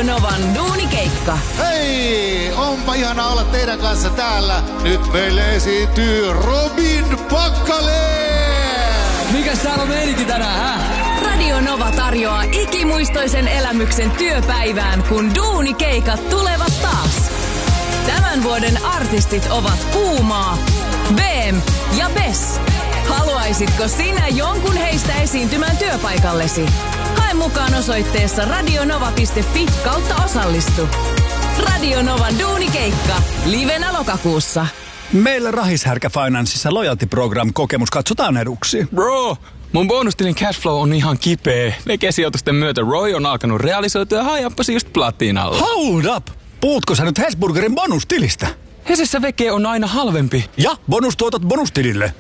Radio Novan duunikeikka. Hei! Onpa ihana olla teidän kanssa täällä. Nyt meille esiintyy Robin Pakkaleen! Mikäs täällä on meininki tänään, Radio Nova tarjoaa ikimuistoisen elämyksen työpäivään, kun duunikeikat tulevat taas. Tämän vuoden artistit ovat Puumaa, BM ja Bess. Haluaisitko sinä jonkun heistä esiintymään työpaikallesi? Hae mukaan osoitteessa radionova.fi/osallistu. Radio Novan duunikeikka livenä lokakuussa. Meillä Rahishärkä Financeissa Loyalty Program -kokemus katsotaan eduksi. Bro, mun bonustilin cashflow on ihan kipeä. Vekesijoitusten myötä Roy on alkanut realisoitua ja hajappasi just platinalla. Hold up! Puhutko sä nyt Hesburgerin bonustilistä? Hesessä veke on aina halvempi. Ja bonustuotot bonustilille.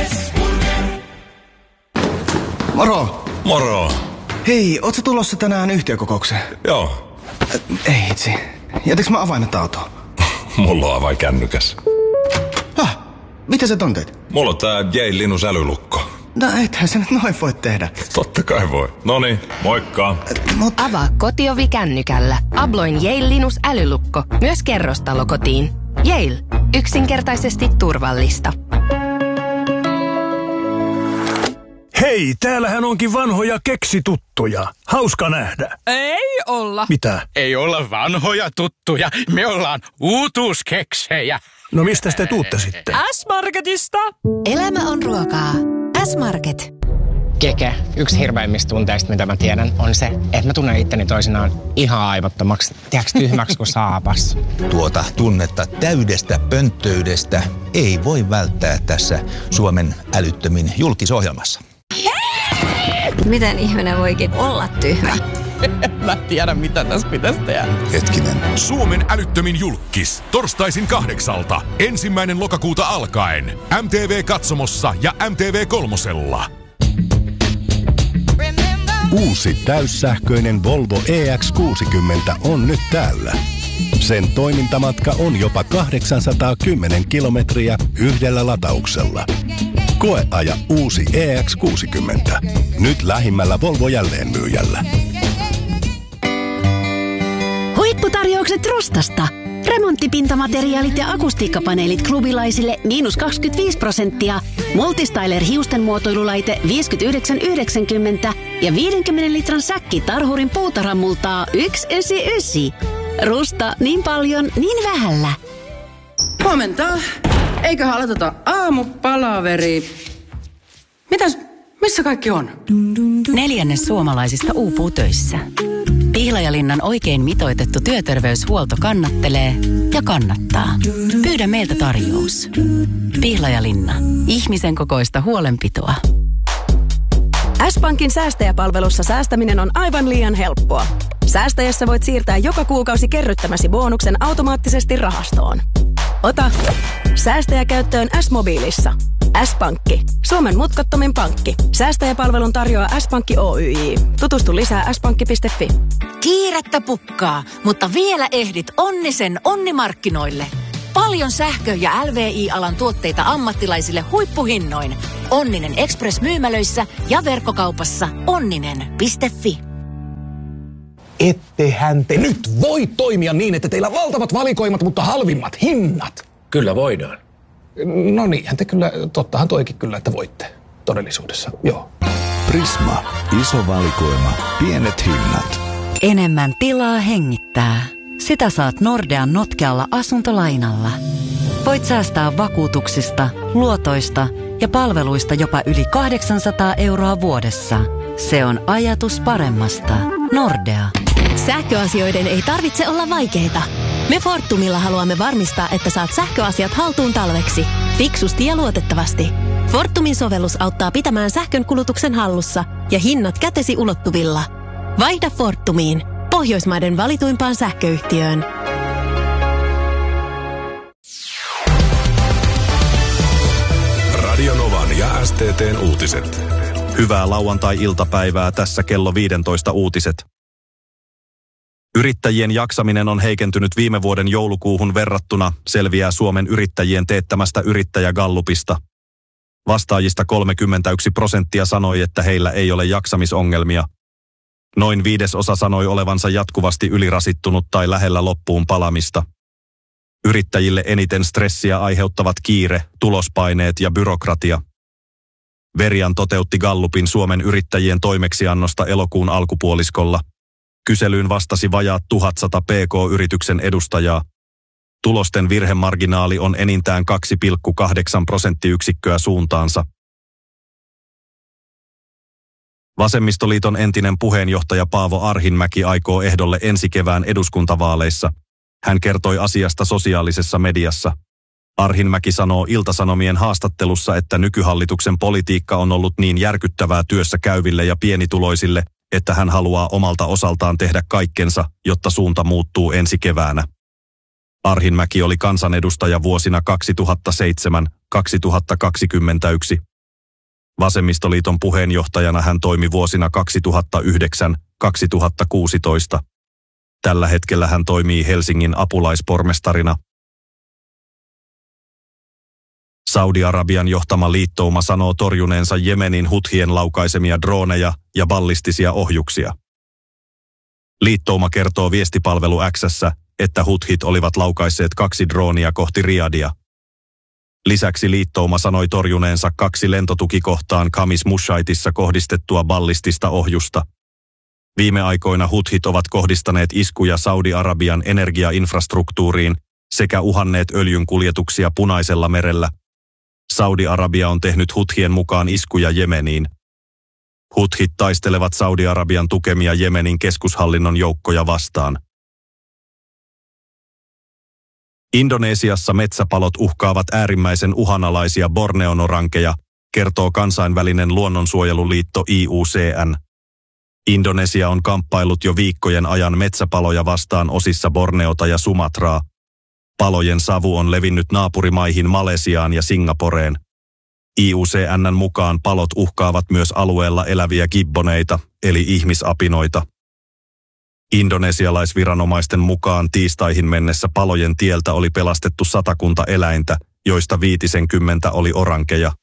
Moro! Moro! Hei, ootko tulossa tänään yhtiökokoukseen? Joo. Ei itse. Jätäks mä avaimet autoon? Mulla on avain kännykäs. Mitä sä tonteet? Mulla on tää J-Linus älylukko. No ethän sä nyt noin voi tehdä. Totta kai voi. Noniin, moikka. Avaa kotiovi kännykällä. Abloin Yale Linus älylukko. Myös kerrostalokotiin. Yale. Yksinkertaisesti turvallista. Hei, täällähän onkin vanhoja keksituttuja. Hauska nähdä. Ei olla. Mitä? Ei olla vanhoja tuttuja. Me ollaan uutuuskeksejä. No mistä te tuutte sitten? S-Marketista. Elämä on ruokaa. S-Market. Keke, yksi hirveimmistä tunteista, mitä mä tiedän, on se, että mä tunnen itteni toisinaan ihan aivottomaksi. Tiedätkö, tyhmäksi kuin saapas. Tuota tunnetta täydestä pönttöydestä ei voi välttää tässä Suomen älyttömin julkisohjelmassa. Miten ihminen voikin olla tyhmä? Mä tiedän, mitä tässä pitäisi tehdä. Hetkinen. Suomen älyttömin julkkis. Torstaisin 8. 1. lokakuuta alkaen. MTV-katsomossa ja MTV3:lla. Uusi täyssähköinen Volvo EX60 on nyt täällä. Sen toimintamatka on jopa 810 kilometriä yhdellä latauksella. Koeaja uusi EX60. Nyt lähimmällä Volvo jälleenmyyjällä. Huipputarjoukset Rostasta. Remonttipintamateriaalit ja akustiikkapaneelit klubilaisille -25%. Multistyler hiusten muotoilulaite 59,90 ja 50 litran säkki Tarhurin puutarhamultaa 199. Rusta, niin paljon, niin vähällä. Huomenta. Eiköhän aloiteta aamupalaveri. Missä kaikki on? 1/4 suomalaisista uupuu töissä. Pihlajalinnan oikein mitoitettu työterveyshuolto kannattelee ja kannattaa. Pyydä meiltä tarjous. Pihlajalinna. Ihmisen kokoista huolenpitoa. S-Pankin säästäjäpalvelussa säästäminen on aivan liian helppoa. Säästäjässä voit siirtää joka kuukausi kerryttämäsi bonuksen automaattisesti rahastoon. Ota säästäjäkäyttöön S-mobiilissa. S-Pankki. Suomen mutkattomin pankki. Säästäjäpalvelun tarjoaa S-Pankki Oyj. Tutustu lisää s-pankki.fi. Kiirettä pukkaa, mutta vielä ehdit Onnisen onnimarkkinoille. Paljon sähkö- ja LVI-alan tuotteita ammattilaisille huippuhinnoin. Onninen Express-myymälöissä ja verkkokaupassa onninen.fi. Ettehän te nyt voi toimia niin, että teillä on valtavat valikoimat, mutta halvimmat hinnat. Kyllä voidaan. No niinhän te kyllä, tottahan toikin kyllä, että voitte todellisuudessa, joo. Prisma. Iso valikoima. Pienet hinnat. Enemmän tilaa hengittää. Sitä saat Nordean notkealla asuntolainalla. Voit säästää vakuutuksista, luotoista ja palveluista jopa yli 800 € vuodessa. Se on ajatus paremmasta. Nordea. Sähköasioiden ei tarvitse olla vaikeita. Me Fortumilla haluamme varmistaa, että saat sähköasiat haltuun talveksi. Fiksusti ja luotettavasti. Fortumin sovellus auttaa pitämään sähkön kulutuksen hallussa ja hinnat kätesi ulottuvilla. Vaihda Fortumiin. Pohjoismaiden valituimpaan sähköyhtiöön. Radio Novan ja STT:n uutiset. Hyvää lauantai-iltapäivää, tässä kello 15 uutiset. Yrittäjien jaksaminen on heikentynyt viime vuoden joulukuuhun verrattuna, selviää Suomen yrittäjien teettämästä yrittäjägallupista. Vastaajista 31% sanoi, että heillä ei ole jaksamisongelmia. Noin 1/5 sanoi olevansa jatkuvasti ylirasittunut tai lähellä loppuun palamista. Yrittäjille eniten stressiä aiheuttavat kiire, tulospaineet ja byrokratia. Verian toteutti Gallupin Suomen yrittäjien toimeksiannosta elokuun alkupuoliskolla. Kyselyyn vastasi vajaat 1100 PK-yrityksen edustajaa. Tulosten virhemarginaali on enintään 2,8 prosenttiyksikköä suuntaansa. Vasemmistoliiton entinen puheenjohtaja Paavo Arhinmäki aikoo ehdolle ensi kevään eduskuntavaaleissa. Hän kertoi asiasta sosiaalisessa mediassa. Arhinmäki sanoo Ilta-Sanomien haastattelussa, että nykyhallituksen politiikka on ollut niin järkyttävää työssä käyville ja pienituloisille, että hän haluaa omalta osaltaan tehdä kaikkensa, jotta suunta muuttuu ensi keväänä. Arhinmäki oli kansanedustaja vuosina 2007-2021. Vasemmistoliiton puheenjohtajana hän toimi vuosina 2009-2016. Tällä hetkellä hän toimii Helsingin apulaispormestarina. Saudi-Arabian johtama liittouma sanoo torjuneensa Jemenin Huthien laukaisemia drooneja ja ballistisia ohjuksia. Liittouma kertoo viestipalvelu X:ssä, että Huthit olivat laukaisseet 2 droonia kohti Riadia. Lisäksi liittouma sanoi torjuneensa 2 lentotukikohtaan Khamis Mushaitissa kohdistettua ballistista ohjusta. Viime aikoina Huthit ovat kohdistaneet iskuja Saudi-Arabian energiainfrastruktuuriin sekä uhanneet öljyn kuljetuksia Punaisella merellä. Saudi-Arabia on tehnyt Huthien mukaan iskuja Jemeniin. Huthit taistelevat Saudi-Arabian tukemia Jemenin keskushallinnon joukkoja vastaan. Indonesiassa metsäpalot uhkaavat äärimmäisen uhanalaisia borneonorankeja, kertoo kansainvälinen luonnonsuojeluliitto IUCN. Indonesia on kamppailut jo viikkojen ajan metsäpaloja vastaan osissa Borneota ja Sumatraa. Palojen savu on levinnyt naapurimaihin Malesiaan ja Singaporeen. IUCN:n mukaan palot uhkaavat myös alueella eläviä gibboneita, eli ihmisapinoita. Indonesialaisviranomaisten mukaan tiistaihin mennessä palojen tieltä oli pelastettu 100 eläintä, joista 50 oli orankeja.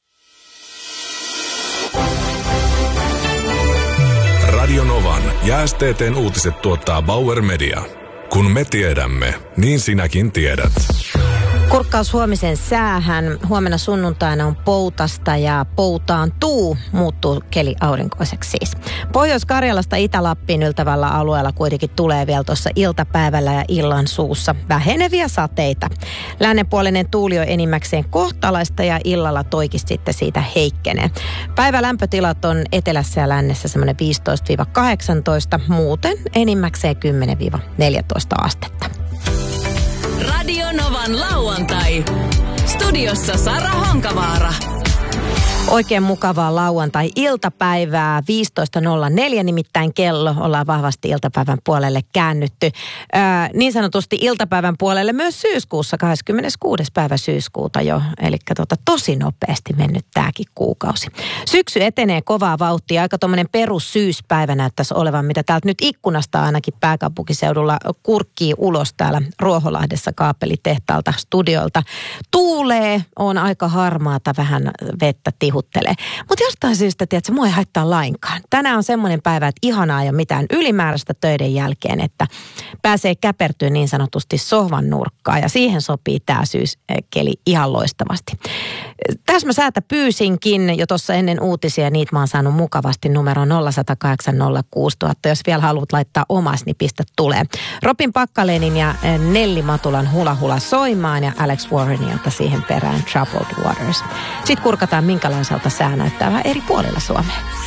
Radio Novan ja STT:n uutiset tuottaa Bauer Media. Kun me tiedämme, niin sinäkin tiedät. Kurkkaus huomisen säähän. Huomenna sunnuntaina on poutasta ja poutaantuu, muuttuu keli aurinkoiseksi siis. Pohjois-Karjalasta Itä-Lappiin yltävällä alueella kuitenkin tulee vielä tuossa iltapäivällä ja illan suussa väheneviä sateita. Lännenpuolinen tuuli on enimmäkseen kohtalaista ja illalla toikin sitten siitä heikkenee. Päivälämpötilat on etelässä ja lännessä semmoinen 15-18, muuten enimmäkseen 10-14 astetta. Radio Novan lauantai. Studiossa Sara Honkavaara. Oikein mukavaa lauantai-iltapäivää, 15.04 nimittäin kello, ollaan vahvasti iltapäivän puolelle käännytty. Niin sanotusti iltapäivän puolelle myös syyskuussa, 26. päivä syyskuuta jo, eli tosi nopeasti mennyt tämäkin kuukausi. Syksy etenee kovaa vauhtia, aika tuommoinen perussyyspäivä näyttäisi olevan, mitä täältä nyt ikkunasta ainakin pääkaupunkiseudulla kurkkii ulos täällä Ruoholahdessa kaapelitehtaalta studiolta. Tuulee, on aika harmaata, vähän vettä tihuttelee. Mutta jostain syystä, tiedätkö, mua ei haittaa lainkaan. Tänään on semmoinen päivä, että ihanaa ja mitään ylimääräistä töiden jälkeen, että pääsee käpertyä niin sanotusti sohvan nurkkaan ja siihen sopii tämä syyskeli ihan loistavasti. Täsmäsäätä pyysinkin jo tuossa ennen uutisia, niitä mä oon saanut mukavasti numero 0108 06000. Jos vielä haluat laittaa omas, niin pistä tulee. Robin Pakkalenin ja Nelli Matulan Hula Hula soimaan ja Alex Warrenilta siihen perään Troubled Waters. Sitten kurkataan minkälaiselta sää näyttää vähän eri puolilla Suomea.